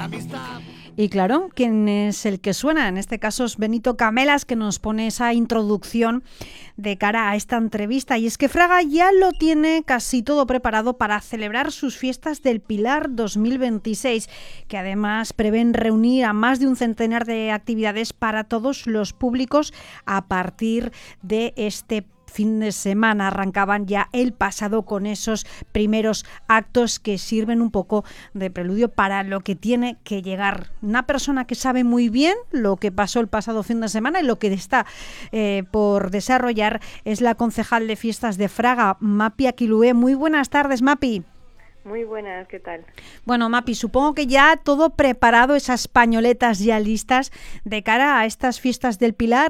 Y claro, ¿quién es el que suena? En este caso es Benito Camelas, que nos pone esa introducción de cara a esta entrevista. Y es que Fraga ya lo tiene casi todo preparado para celebrar sus fiestas del Pilar 2026, que además prevén reunir a más de un centenar de actividades para todos los públicos a partir de este fin de semana. Arrancaban ya el pasado con esos primeros actos que sirven un poco de preludio para lo que tiene que llegar. Una persona que sabe muy bien lo que pasó el pasado fin de semana y lo que está por desarrollar es la concejal de fiestas de Fraga, Mapi Aquilue. Muy buenas tardes, Mapi. Muy buenas, ¿qué tal? Bueno, Mapi, supongo que ya todo preparado, esas pañoletas ya listas de cara a estas fiestas del Pilar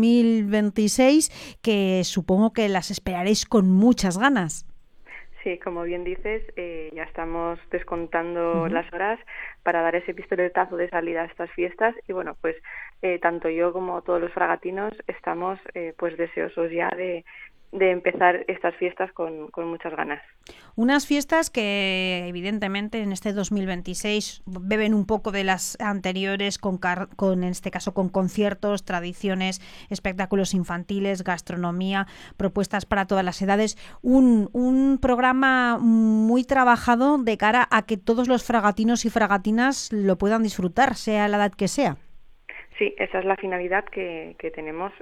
2026, que supongo que las esperaréis con muchas ganas. Sí, como bien dices, ya estamos descontando las horas para dar ese pistoletazo de salida a estas fiestas y bueno, pues tanto yo como todos los fragatinos estamos pues deseosos ya de empezar estas fiestas con muchas ganas. Unas fiestas que evidentemente en este 2026 beben un poco de las anteriores con en este caso con conciertos, tradiciones, espectáculos infantiles, gastronomía, propuestas para todas las edades, un programa muy trabajado de cara a que todos los fragatinos y fragatinas lo puedan disfrutar, sea la edad que sea. Sí, esa es la finalidad que tenemos.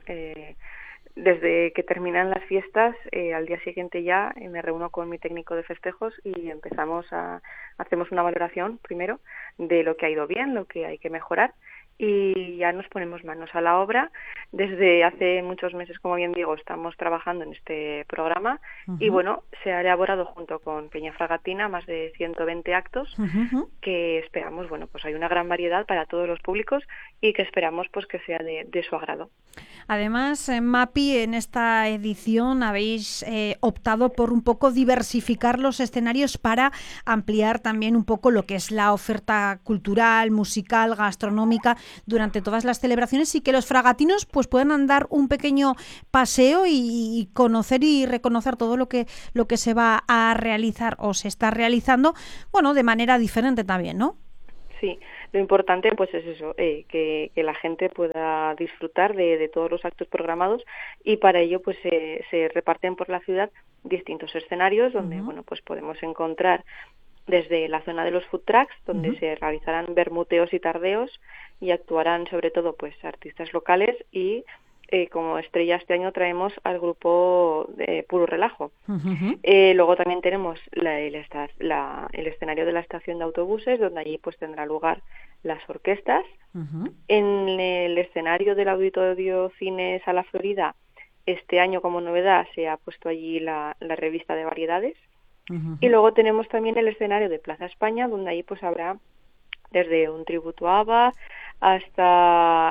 Desde que terminan las fiestas, al día siguiente ya me reúno con mi técnico de festejos y hacemos una valoración primero de lo que ha ido bien, lo que hay que mejorar y ya nos ponemos manos a la obra. Desde hace muchos meses, como bien digo, estamos trabajando en este programa y bueno, se ha elaborado junto con Peña Fragatina más de 120 actos que esperamos, bueno, pues hay una gran variedad para todos los públicos y que esperamos pues que sea de su agrado. Además, Mapi, en esta edición habéis optado por un poco diversificar los escenarios para ampliar también un poco lo que es la oferta cultural, musical, gastronómica durante todas las celebraciones y que los fragatinos pues puedan andar un pequeño paseo y conocer y reconocer todo lo que se va a realizar o se está realizando, bueno, de manera diferente también, ¿no? Sí, lo importante pues es eso, que la gente pueda disfrutar de todos los actos programados y para ello pues se reparten por la ciudad distintos escenarios donde bueno pues podemos encontrar desde la zona de los food trucks donde se realizarán bermuteos y tardeos y actuarán sobre todo pues artistas locales y como estrella este año traemos al grupo de Puro Relajo. Luego también tenemos el escenario de la estación de autobuses, donde allí pues tendrá lugar las orquestas. En el escenario del Auditorio Cine Sala Florida, este año como novedad se ha puesto allí la revista de variedades. Y luego tenemos también el escenario de Plaza España, donde allí pues habrá desde un tributo a ABBA hasta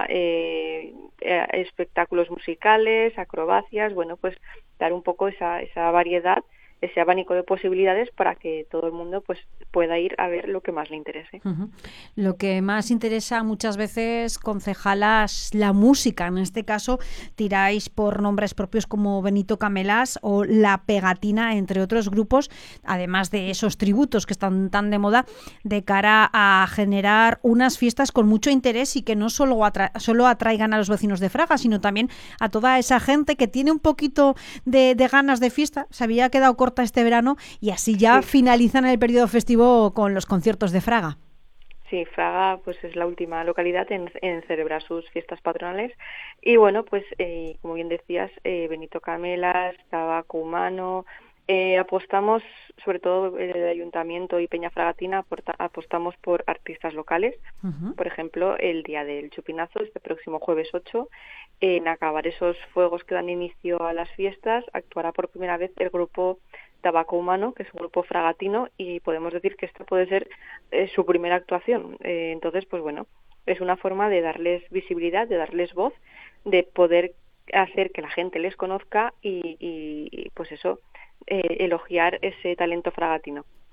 espectáculos musicales, acrobacias, bueno, pues dar un poco esa variedad, ese abanico de posibilidades para que todo el mundo pues pueda ir a ver lo que más le interese. Lo que más interesa muchas veces, concejalas, la música. En este caso tiráis por nombres propios como Benito Camelas o La Pegatina, entre otros grupos, además de esos tributos que están tan de moda, de cara a generar unas fiestas con mucho interés y que no solo atraigan a los vecinos de Fraga, sino también a toda esa gente que tiene un poquito de ganas de fiesta. Se había quedado corta este verano y así ya finalizan el periodo festivo con los conciertos de Fraga. Sí, Fraga pues es la última localidad en celebrar sus fiestas patronales y bueno, pues como bien decías, Benito Camelas, Tabaco Humano, apostamos, sobre todo el Ayuntamiento y Peña Fragatina, apostamos por artistas locales. Por ejemplo, el día del Chupinazo, este próximo jueves 8, en acabar esos fuegos que dan inicio a las fiestas, actuará por primera vez el grupo Tabaco Humano, que es un grupo fragatino, y podemos decir que esta puede ser su primera actuación. Entonces, pues bueno, es una forma de darles visibilidad, de darles voz, de poder hacer que la gente les conozca y pues eso, elogiar ese talento fragatino.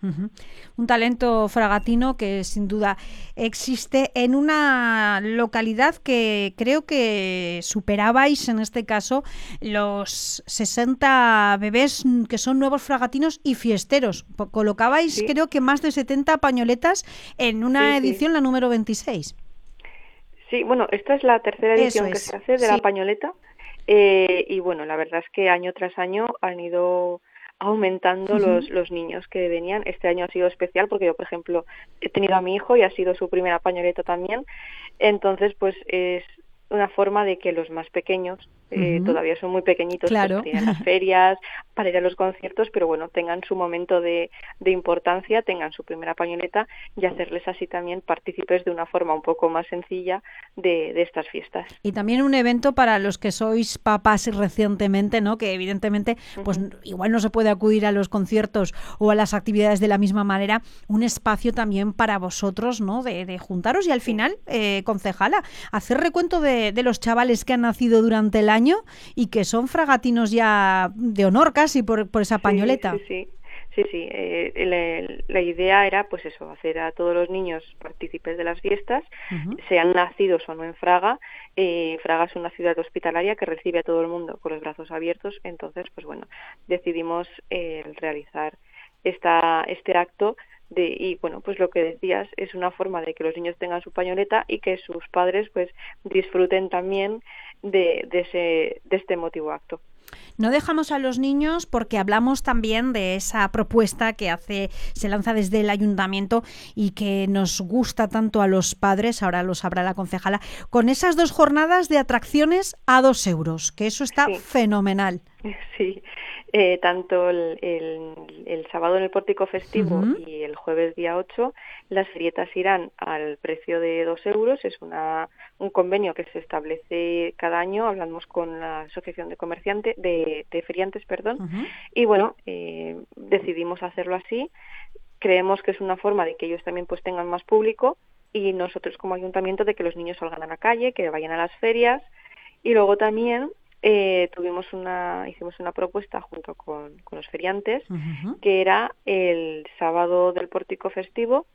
Uh-huh. Un talento fragatino que sin duda existe en una localidad que creo que superabais en este caso los 60 bebés que son nuevos fragatinos y fiesteros. Colocabais Sí, creo que más de 70 pañoletas en una sí. edición, la número 26. Sí, bueno, esta es la tercera Eso edición que es, se hace de la sí. pañoleta y bueno, la verdad es que año tras año han ido aumentando Uh-huh. los niños que venían. Este año ha sido especial porque yo, por ejemplo, he tenido a mi hijo y ha sido su primera pañoleta también. Entonces, pues es una forma de que los más pequeños, Uh-huh. todavía son muy pequeñitos, pues Claro. para ir a las ferias, para ir a los conciertos, pero bueno, tengan su momento de importancia, tengan su primera pañoleta y hacerles así también partícipes de una forma un poco más sencilla de estas fiestas. Y también un evento para los que sois papás recientemente, ¿no? Que evidentemente, pues Uh-huh. igual no se puede acudir a los conciertos o a las actividades de la misma manera. Un espacio también para vosotros, ¿no? De juntaros y al Sí. final, concejala, hacer recuento de los chavales que han nacido durante el año y que son fragatinos ya de honor casi por esa Sí, pañoleta. sí, sí. Sí, sí. La idea era, pues eso, hacer a todos los niños partícipes de las fiestas, Uh-huh. sean nacidos o no en Fraga. Fraga es una ciudad hospitalaria que recibe a todo el mundo con los brazos abiertos. Entonces, pues bueno, decidimos realizar este acto y bueno, pues lo que decías es una forma de que los niños tengan su pañoleta y que sus padres pues disfruten también de este emotivo acto. No dejamos a los niños porque hablamos también de esa propuesta que se lanza desde el ayuntamiento y que nos gusta tanto a los padres, ahora lo sabrá la concejala, con esas 2 jornadas de atracciones a 2 euros, que eso está Sí. fenomenal. Sí, tanto el sábado en el pórtico festivo Uh-huh. y el jueves día 8, las ferietas irán al precio de 2 euros. Es un convenio que se establece cada año. Hablamos con la Asociación de Comerciantes, de Feriantes, perdón. Uh-huh. Y bueno, decidimos hacerlo así. Creemos que es una forma de que ellos también pues tengan más público y nosotros como ayuntamiento de que los niños salgan a la calle, que vayan a las ferias. Y luego también hicimos una propuesta junto con los feriantes, Uh-huh. que era el sábado del pórtico festivo,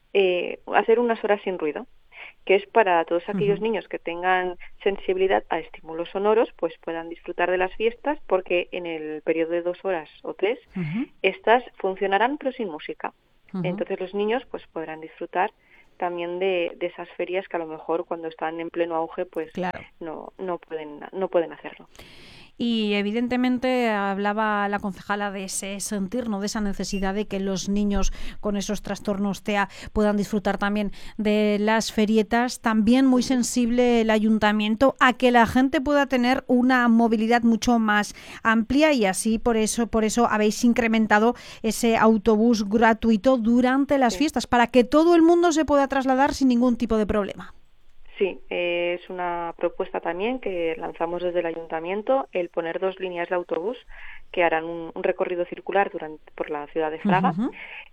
hacer unas horas sin ruido, que es para todos aquellos Uh-huh. niños que tengan sensibilidad a estímulos sonoros, pues puedan disfrutar de las fiestas, porque en el periodo de 2 horas o 3, Uh-huh. estas funcionarán pero sin música. Uh-huh. Entonces los niños pues podrán disfrutar también de esas ferias que a lo mejor cuando están en pleno auge pues Claro. no pueden hacerlo. Y evidentemente hablaba la concejala de ese sentir, ¿no? De esa necesidad de que los niños con esos trastornos TEA puedan disfrutar también de las ferietas. También muy sensible el ayuntamiento a que la gente pueda tener una movilidad mucho más amplia y así por eso habéis incrementado ese autobús gratuito durante las Sí. fiestas para que todo el mundo se pueda trasladar sin ningún tipo de problema. Sí, es una propuesta también que lanzamos desde el ayuntamiento, el poner 2 líneas de autobús que harán un recorrido circular por la ciudad de Fraga. Uh-huh.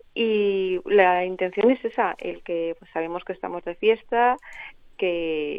Y la intención es esa, el que pues, sabemos que estamos de fiesta, que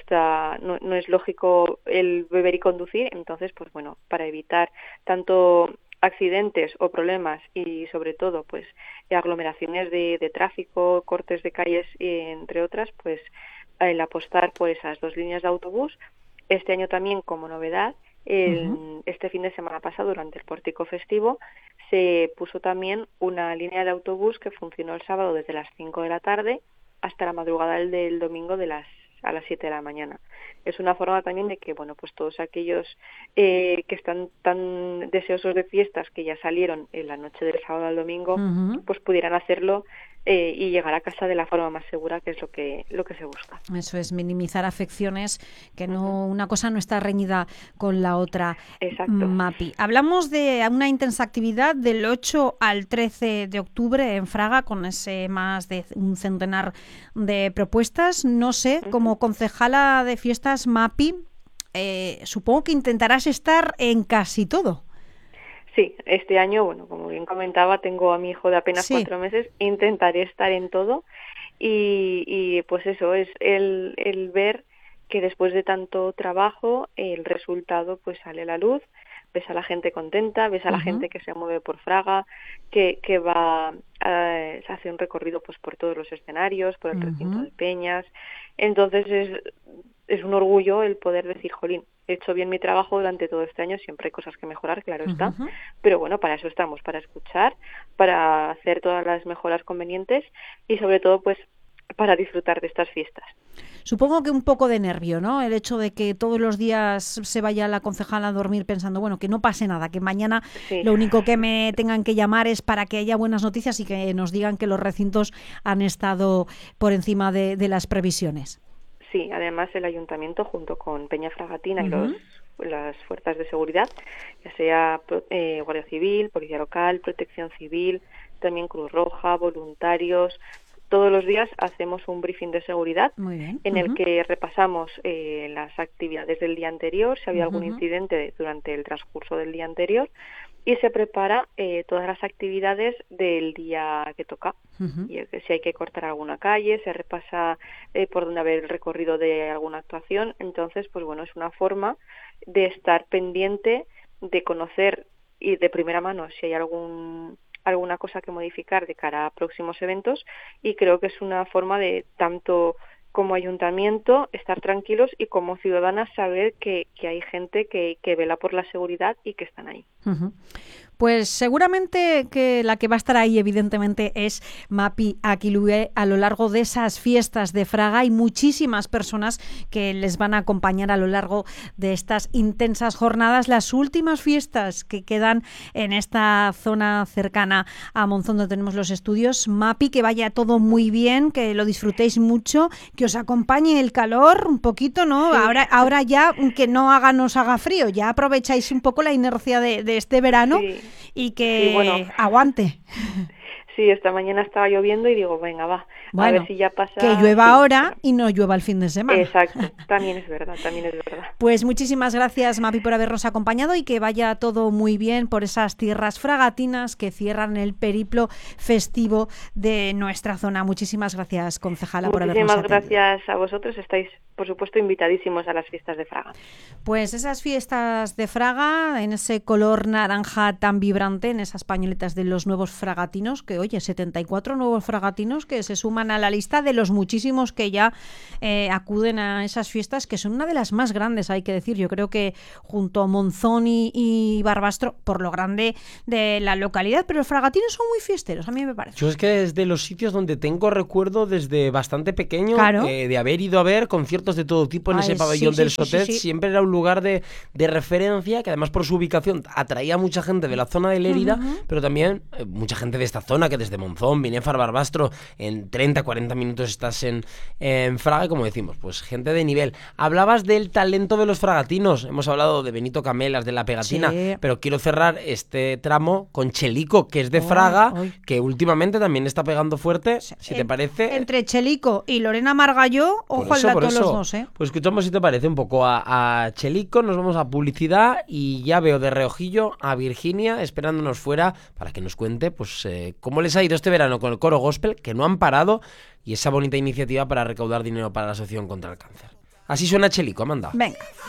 no es lógico el beber y conducir, entonces pues bueno, para evitar tanto accidentes o problemas y sobre todo pues aglomeraciones de tráfico, cortes de calles entre otras, pues el apostar por esas 2 líneas de autobús. Este año también como novedad, este fin de semana pasado durante el pórtico festivo se puso también una línea de autobús que funcionó el sábado desde las 5 de la tarde hasta la madrugada del domingo a las 7 de la mañana. Es una forma también de que, bueno, pues todos aquellos que están tan deseosos de fiestas que ya salieron en la noche del sábado al domingo, Uh-huh. pues pudieran hacerlo y llegar a casa de la forma más segura, que es lo que se busca. Eso es, minimizar afecciones, que no una cosa no está reñida con la otra. Exacto. Mapi. Hablamos de una intensa actividad del 8 al 13 de octubre en Fraga, con ese más de un centenar de propuestas. No sé, como concejala de fiestas Mapi, supongo que intentarás estar en casi todo. Sí, este año, bueno, como bien comentaba, tengo a mi hijo de apenas 4 meses, intentaré estar en todo y pues eso, es el ver que después de tanto trabajo el resultado pues sale a la luz, ves a la gente contenta, ves a la gente que se mueve por Fraga, que va, se hace un recorrido pues por todos los escenarios, por el recinto de peñas. Entonces es un orgullo el poder decir, jolín, he hecho bien mi trabajo durante todo este año, siempre hay cosas que mejorar, claro está, pero bueno, para eso estamos, para escuchar, para hacer todas las mejoras convenientes y sobre todo pues para disfrutar de estas fiestas. Supongo que un poco de nervio, ¿no? El hecho de que todos los días se vaya la concejala a dormir pensando, bueno, que no pase nada, que mañana lo único que me tengan que llamar es para que haya buenas noticias y que nos digan que los recintos han estado por encima de las previsiones. Sí, además el ayuntamiento junto con Peña Fragatina y las fuerzas de seguridad, ya sea Guardia Civil, Policía Local, Protección Civil, también Cruz Roja, voluntarios, todos los días hacemos un briefing de seguridad en el que repasamos las actividades del día anterior, si había algún incidente durante el transcurso del día anterior, y se prepara todas las actividades del día que toca. Y si hay que cortar alguna calle, se repasa por dónde haber el recorrido de alguna actuación. Entonces, pues bueno, es una forma de estar pendiente, de conocer y de primera mano si hay alguna cosa que modificar de cara a próximos eventos, y creo que es una forma de tanto como ayuntamiento estar tranquilos y como ciudadanas saber que hay gente que vela por la seguridad y que están ahí. Pues seguramente que la que va a estar ahí evidentemente es Mapi Aquilue a lo largo de esas fiestas de Fraga. Hay muchísimas personas que les van a acompañar a lo largo de estas intensas jornadas, las últimas fiestas que quedan en esta zona cercana a Monzón donde tenemos los estudios. Mapi, que vaya todo muy bien, que lo disfrutéis mucho, que os acompañe el calor un poquito, ¿no? Sí. Ahora ya que nos haga frío, ya aprovecháis un poco la inercia de este verano. Sí. Y que aguante. Sí, esta mañana estaba lloviendo y digo, venga, va, a ver si ya pasa. Que llueva ahora y no llueva el fin de semana. Exacto, también es verdad. Pues muchísimas gracias, Mapi, por habernos acompañado y que vaya todo muy bien por esas tierras fragatinas que cierran el periplo festivo de nuestra zona. Muchísimas gracias, concejala, por habernos atendido. Muchísimas gracias a vosotros, estáis, por supuesto, invitadísimos a las fiestas de Fraga. Pues esas fiestas de Fraga, en ese color naranja tan vibrante, en esas pañoletas de los nuevos fragatinos, que oye, 74 nuevos fragatinos que se suman a la lista de los muchísimos que ya acuden a esas fiestas, que son una de las más grandes, hay que decir. Yo creo que junto a Monzón y Barbastro, por lo grande de la localidad, pero los fragatinos son muy fiesteros, a mí me parece. Yo es que es de los sitios donde tengo recuerdo desde bastante pequeño, de haber ido a ver conciertos de todo tipo en ese pabellón del Sotet. Siempre era un lugar de referencia, que además por su ubicación atraía a mucha gente de la zona de Lérida, pero también mucha gente de esta zona, que desde Monzón, Binéfar, Barbastro, en 30-40 minutos estás en Fraga, y como decimos, pues gente de nivel. Hablabas del talento de los fragatinos, hemos hablado de Benito Camelas, de La Pegatina, pero quiero cerrar este tramo con Chelico, que es de Fraga, que últimamente también está pegando fuerte, si te parece. Entre Chelico y Lorena Margalló, ojo al dato los dos, Pues escuchamos, si te parece, un poco a Chelico, nos vamos a publicidad y ya veo de reojillo a Virginia esperándonos fuera para que nos cuente pues cómo les ha ido este verano con el coro gospel, que no han parado, y esa bonita iniciativa para recaudar dinero para la Asociación contra el Cáncer. Así suena Chelico, Amanda. Venga.